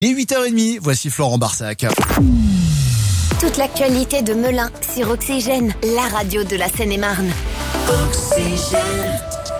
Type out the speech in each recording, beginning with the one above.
Et 8h30, voici Florent Barsac. Toute l'actualité de Melun sur Oxygène, la radio de la Seine-et-Marne. Oxygène.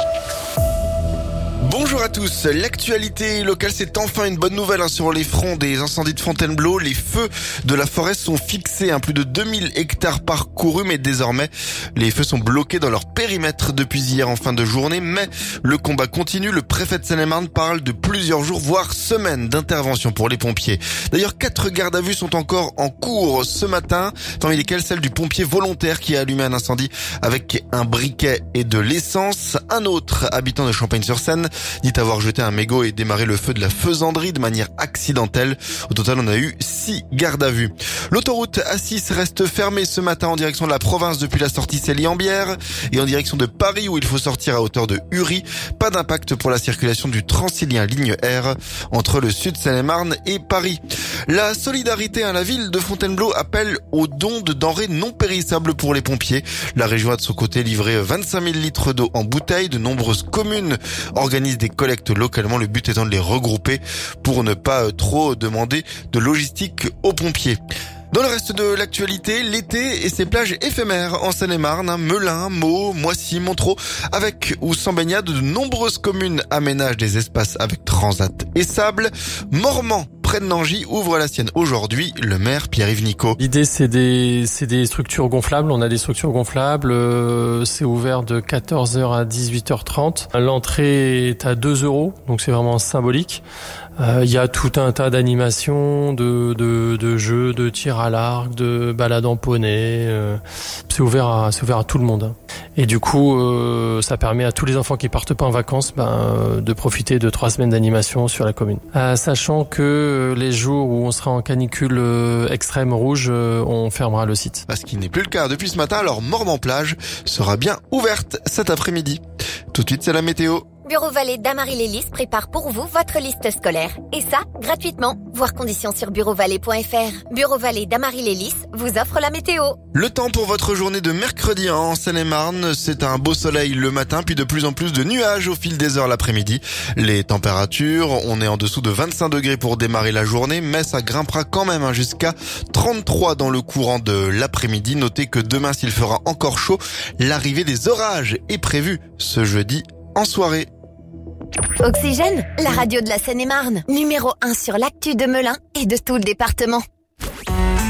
Bonjour à tous, l'actualité locale, c'est enfin une bonne nouvelle sur les fronts des incendies de Fontainebleau. Les feux de la forêt sont fixés, plus de 2000 hectares parcourus, mais désormais les feux sont bloqués dans leur périmètre depuis hier en fin de journée. Mais le combat continue, le préfet de Seine-et-Marne parle de plusieurs jours, voire semaines d'intervention pour les pompiers. D'ailleurs, 4 gardes à vue sont encore en cours ce matin, parmi lesquelles celle du pompier volontaire qui a allumé un incendie avec un briquet et de l'essence. Un autre habitant de Champagne-sur-Seine dit avoir jeté un mégot et démarré le feu de la faisanderie de manière accidentelle. Au total, on a eu 6 gardes à vue. L'autoroute A6 reste fermée ce matin en direction de la province depuis la sortie Célie-en-Bière et en direction de Paris où il faut sortir à hauteur de Uri. Pas d'impact pour la circulation du Transilien ligne R entre le sud Seine-et-Marne et Paris. La solidarité la ville de Fontainebleau appelle au don de denrées non périssables pour les pompiers. La région a de son côté livré 25 000 litres d'eau en bouteille. De nombreuses communes organisent des collectes localement, le but étant de les regrouper pour ne pas trop demander de logistique aux pompiers. Dans le reste de l'actualité, l'été et ses plages éphémères en Seine-et-Marne, Melun, Meaux, Moissy, Montereau, avec ou sans baignade, de nombreuses communes aménagent des espaces avec transat et sable. Mormant, près de Nangy, ouvre la sienne aujourd'hui, le maire Pierre-Yves Nicot. L'idée, c'est des structures gonflables. On a des structures gonflables. C'est ouvert de 14h à 18h30. L'entrée est à 2 €, donc c'est vraiment symbolique. Il y a tout un tas d'animations, de jeux, de tir à l'arc, de balades en poney. C'est ouvert à tout le monde. Et du coup, ça permet à tous les enfants qui partent pas en vacances, de profiter de 3 semaines d'animation sur la commune. Sachant que les jours où on sera en canicule extrême rouge, on fermera le site. Ce qui n'est plus le cas depuis ce matin, alors Mormant-Plage sera bien ouverte cet après-midi. Tout de suite, c'est la météo. Bureau Vallée d'Amarie-Lélis prépare pour vous votre liste scolaire. Et ça, gratuitement. Voir conditions sur bureauvalais.fr. Bureau Vallée d'Amarie-Lélis vous offre la météo. Le temps pour votre journée de mercredi en Seine-et-Marne, c'est un beau soleil le matin, puis de plus en plus de nuages au fil des heures l'après-midi. Les températures, on est en dessous de 25 degrés pour démarrer la journée, mais ça grimpera quand même jusqu'à 33 dans le courant de l'après-midi. Notez que demain, s'il fera encore chaud, l'arrivée des orages est prévue ce jeudi en soirée. Oxygène, la radio de la Seine-et-Marne. Numéro 1 sur l'actu de Melun et de tout le département.